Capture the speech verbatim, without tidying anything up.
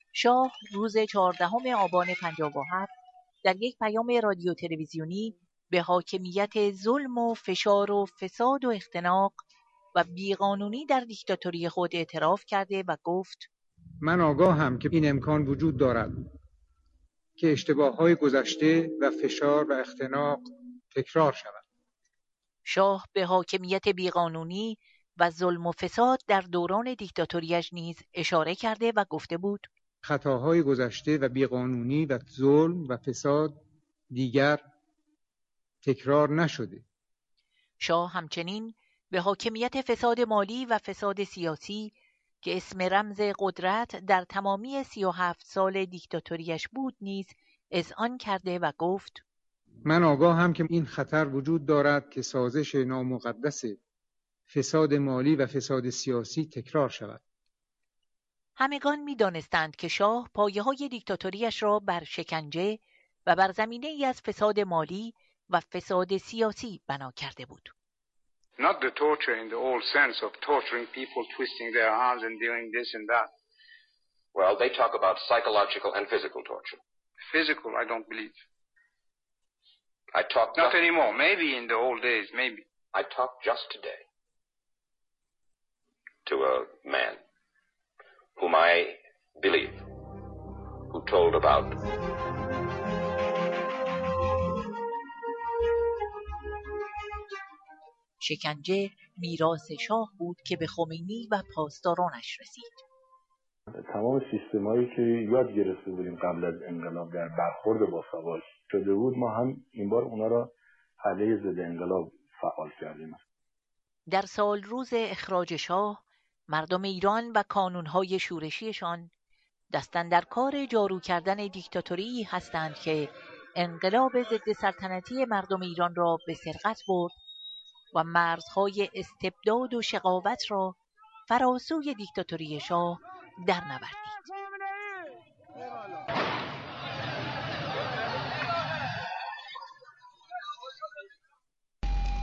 شاه روز چهاردهم آبان پنجاه و هفت در یک پیام رادیو تلویزیونی به حاکمیت ظلم و فشار و فساد و اختناق و بیقانونی در دیکتاتوری خود اعتراف کرده و گفت: من آگاهم که این امکان وجود دارد که اشتباه‌های گذشته و فشار و اختناق تکرار شود. شاه به حاکمیت بیقانونی و ظلم و فساد در دوران دیکتاتوریش نیز اشاره کرده و گفته بود: خطاهای گذشته و بیقانونی و ظلم و فساد دیگر تکرار نشده. شاه همچنین به حاکمیت فساد مالی و فساد سیاسی که اسم رمز قدرت در تمامی سی و هفت سال دیکتاتوریش بود نیز اذعان کرده و گفت: من آگاهم که این خطر وجود دارد که سازش نامقدس فساد مالی و فساد سیاسی تکرار شود. همگان می دانستند که شاه پایه های دیکتاتوریش را بر شکنجه و بر زمینه ای از فساد مالی و فساد سیاسی بنا کرده بود. Not the torture in the old sense of torturing people, twisting their arms and doing this and that. Well, they talk about psychological and physical torture. Physical, I don't believe. I talk Not anymore. Maybe in the old days, maybe. I talked just today to a man whom I believe, who told about شکنجه میراث شاه بود که به خمینی و پاسدارانش رسید. تمام سیستمایی که یاد گرفته بودیم قبل از انقلاب در برخورد با فواش شده بود، ما هم این بار اونا را علیه ضد انقلاب فعال کردیم. در سال روز اخراج شاه، مردم ایران و کانونهای شورشیشان دستن در کار جارو کردن دیکتاتوری هستند که انقلاب ضد سلطنتی مردم ایران را به سرقت برد و مرزهای استبداد و شقاوت را فراسوی دیکتاتوری شاه در نوردید.